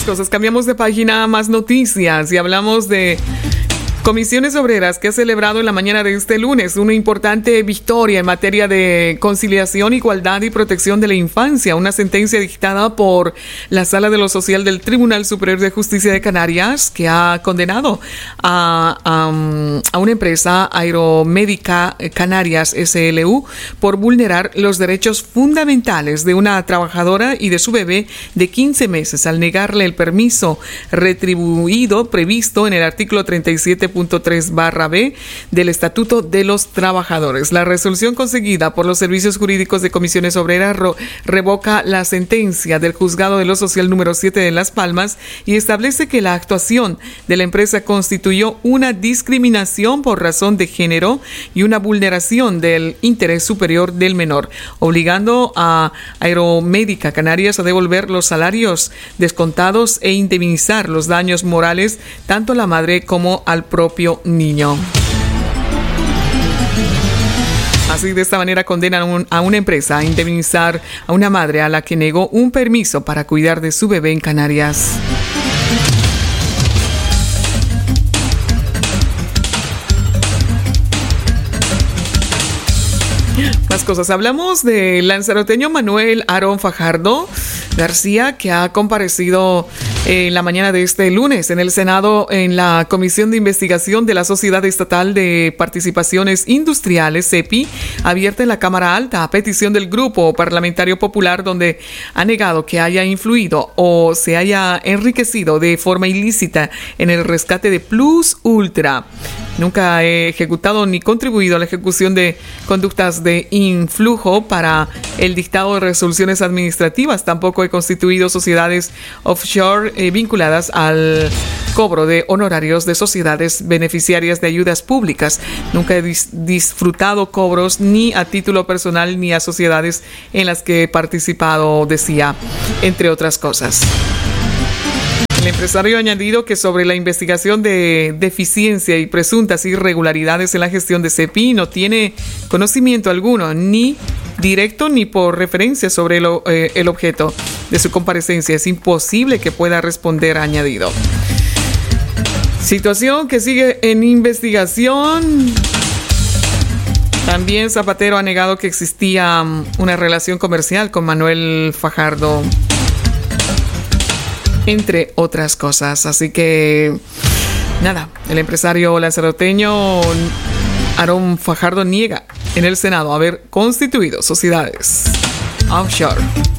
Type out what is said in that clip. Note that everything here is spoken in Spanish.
cosas. Cambiamos de página, más noticias y hablamos de Comisiones Obreras, que ha celebrado en la mañana de este lunes una importante victoria en materia de conciliación, igualdad y protección de la infancia. Una sentencia dictada por la Sala de lo Social del Tribunal Superior de Justicia de Canarias, que ha condenado a una empresa, Aeromédica Canarias SLU, por vulnerar los derechos fundamentales de una trabajadora y de su bebé de 15 meses al negarle el permiso retribuido previsto en el artículo 37.3/B del Estatuto de los Trabajadores. La resolución conseguida por los servicios jurídicos de Comisiones Obreras revoca la sentencia del Juzgado de lo Social número 7 de Las Palmas y establece que la actuación de la empresa constituyó una discriminación por razón de género y una vulneración del interés superior del menor, obligando a Aeromédica Canarias a devolver los salarios descontados e indemnizar los daños morales tanto a la madre como al propio niño. Así, de esta manera, condenan a una empresa a indemnizar a una madre a la que negó un permiso para cuidar de su bebé en Canarias. Más cosas. Hablamos del lanzaroteño Manuel Aarón Fajardo García, que ha comparecido en la mañana de este lunes en el Senado en la Comisión de Investigación de la Sociedad Estatal de Participaciones Industriales, CEPI, abierta en la Cámara Alta a petición del Grupo Parlamentario Popular, donde ha negado que haya influido o se haya enriquecido de forma ilícita en el rescate de Plus Ultra. Nunca ha ejecutado ni contribuido a la ejecución de conductas de influjo para el dictado de resoluciones administrativas. Tampoco he constituido sociedades offshore vinculadas al cobro de honorarios de sociedades beneficiarias de ayudas públicas. Nunca he disfrutado cobros ni a título personal ni a sociedades en las que he participado, decía, entre otras cosas. El empresario ha añadido que sobre la investigación de deficiencia y presuntas irregularidades en la gestión de CEPI no tiene conocimiento alguno, ni directo ni por referencia sobre el objeto de su comparecencia. Es imposible que pueda responder, ha añadido. Situación que sigue en investigación. También Zapatero ha negado que existía una relación comercial con Manuel Fajardo, entre otras cosas. Así que, nada, el empresario lanzaroteño Aarón Fajardo niega en el Senado haber constituido sociedades offshore.